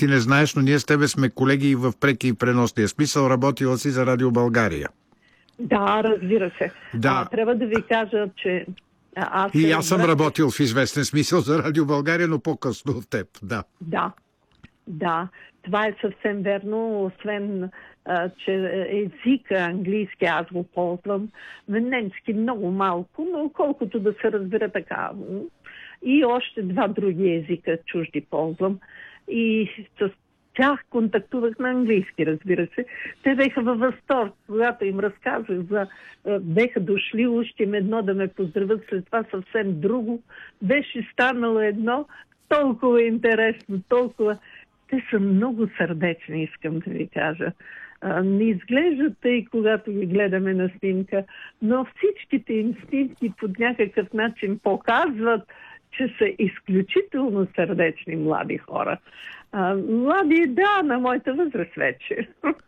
ти не знаеш, но ние с тебе сме колеги и в преки и преносния смисъл. Работила си за Радио България. Да, разбира се. Да. Трябва да ви кажа, че аз съм работил в известен смисъл за Радио България, но по-късно от теб. Да. Това е съвсем верно, освен че езика английски аз го ползвам, немски много малко, но колкото да се разбира така. И още 2 други езика чужди ползвам. И с тях контактувах на английски, разбира се. Те беха във възторг, когато им разказах беха дошли ушки им едно да ме поздравят, след това съвсем друго. Беше станало едно толкова интересно, толкова... Те са много сърдечни, искам да ви кажа. Не изглеждат тъй, когато ги гледаме на снимка, но всичките им снимки по някакъв начин показват, че са изключително сърдечни млади хора. Млади, на моята възраст вече.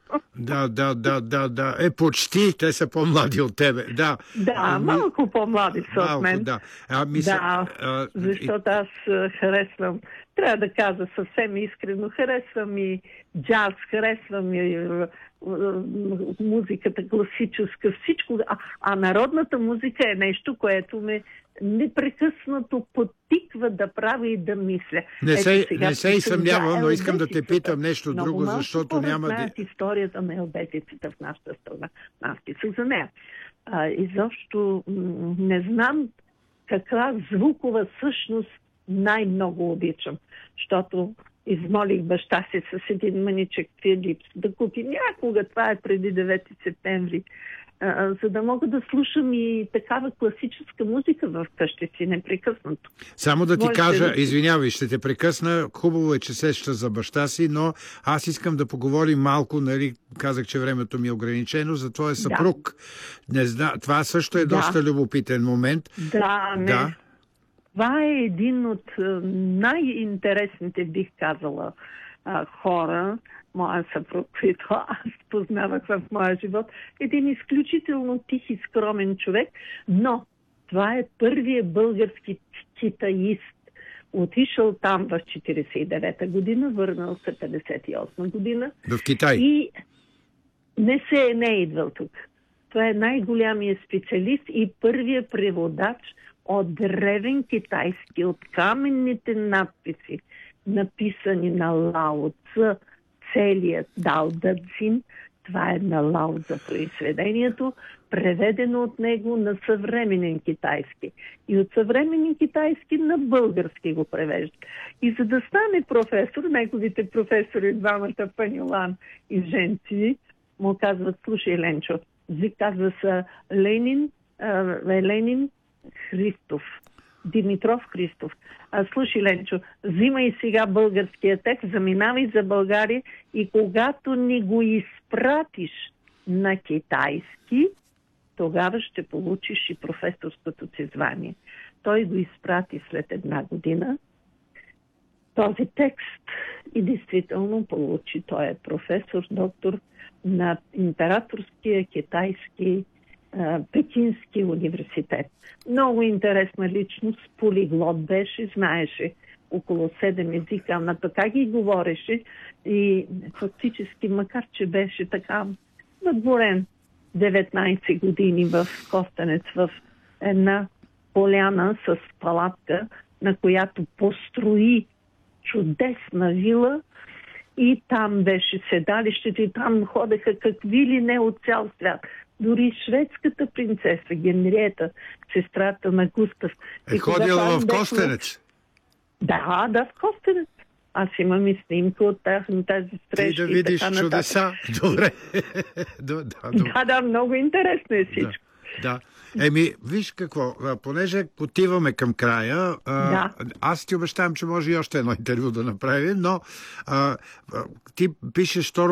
Да. Почти. Те са по-млади от тебе. Да, малко по-млади са от мен. Да. Защото аз харесвам, трябва да кажа съвсем искрено, харесвам и джаз, харесвам и музиката класическа, всичко. А народната музика е нещо, което ме непрекъснато подтиква да правя и да мисля. Не се и съмнявам, но искам да те питам нещо друго, защото няма... знаят историята на елбетицата в нашата страна. Аз писах за нея. Изобщо не знам каква звукова същност най-много обичам, защото измолих баща си с един мъничък Филипс да купи някога, това е преди 9 септември, за да мога да слушам и такава класическа музика в къщи си непрекъснато. Само да ти кажа, извинявай, ще те прекъсна, хубаво е, че сеща за баща си, но аз искам да поговорим малко, казах, че времето ми е ограничено, за твоя съпруг. Не знам, това също е доста любопитен момент. Да. Това е един от най-интересните, бих казала, хора, моя съпруг, който аз познавах в моя живот. Един изключително тих и скромен човек, но това е първият български китаист. Отишъл там в 49-та година, върнал се 58 година. В Китай? И не е идвал тук. Това е най-голямият специалист и първият преводач от древен китайски, от каменните надписи, написани на Лао Цзъ, целият Дао Дэ Цзин. Това е на Лао за произведението, преведено от него на съвременен китайски. И от съвременен китайски на български го превежда. И за да стане професор, неговите професори, двамата Панилан и Женци, му казват: слушай, Ленчо, казва се Ленин Христов. Димитров Христов. Слушай, Ленчо, взимай сега българския текст, заминавай за България и когато ни го изпратиш на китайски, тогава ще получиш и професорското си звание. Той го изпрати след 1 година. Този текст и действително получи. Той е професор, доктор на Императорския китайски Пекински университет. Много интересна личност, полиглот беше, знаеше около 7 езика, ама така ги говореше и фактически, макар че беше така надворен 19 години в Костенец, в една поляна с палатка, на която построи чудесна вила и там беше седалището и там ходеха какви ли не от цял свят. Дори шведската принцеса Генриета, сестрата на Густав. Ходила в Костенец? Да, в Костенец. Аз имам и снимка от тази среща. Ти да видиш чудеса. Добре. Да, много интересно е всичко. Да. Виж какво, понеже отиваме към края, аз ти обещавам, че може и още едно интервю да направим, но ти пишеш второ